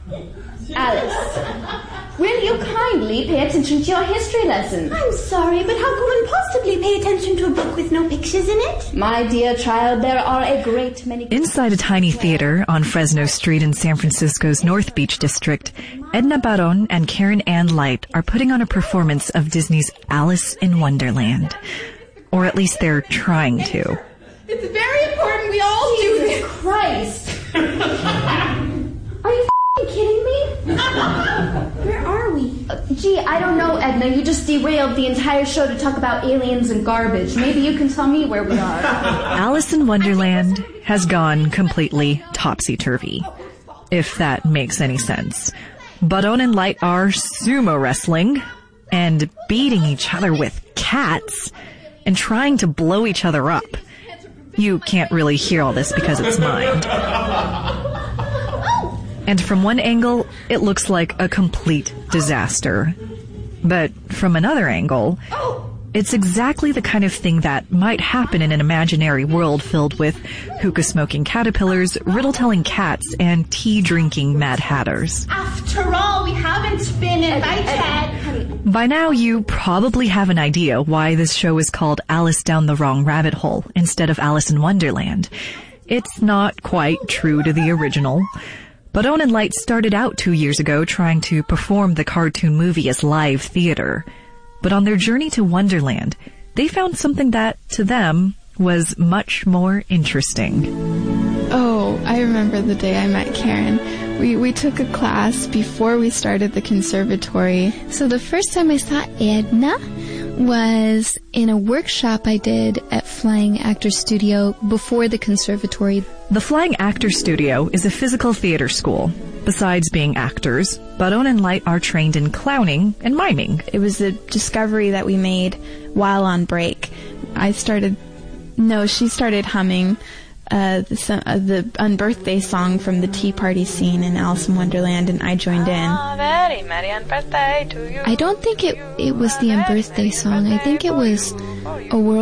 Alice, will you kindly pay attention to your history lesson? I'm sorry, but how can one possibly pay attention to a book with no pictures in it? My dear child, there are a great many... Inside a tiny theater on Fresno Street in San Francisco's North Beach district, Edna Barron and Karen Ann Light are putting on a performance of Disney's Alice in Wonderland. Or at least they're trying to. It's very important we all do this. Christ! Are you kidding me? Where are we? Gee, I don't know, Edna. You just derailed the entire show to talk about aliens and garbage. Maybe you can tell me where we are. Alice in Wonderland has gone completely topsy-turvy, if that makes any sense. Barron and Light are sumo wrestling and beating each other with cats and trying to blow each other up. You can't really hear all this because it's mimed. And from one angle, it looks like a complete disaster. But from another angle, it's exactly the kind of thing that might happen in an imaginary world filled with hookah-smoking caterpillars, riddle-telling cats, and tea-drinking Mad Hatters. After all, we haven't been invited. By now, you probably have an idea why this show is called Alice Down the Wrong Rabbit Hole instead of Alice in Wonderland. It's not quite true to the original. Barron and Light started out 2 years ago trying to perform the cartoon movie as live theater. But on their journey to Wonderland, they found something that, to them, was much more interesting. Oh, I remember the day I met Karen. We took a class before we started the conservatory. So the first time I saw Edna was in a workshop I did at Flying Actor Studio before the conservatory. The Flying Actor Studio is a physical theater school. Besides being actors, Barron and Light are trained in clowning and miming. It was a discovery that we made while on break. She started humming the unbirthday song from the Tea Party scene in Alice in Wonderland, and I joined in. I don't think it was the unbirthday song. I think it was A World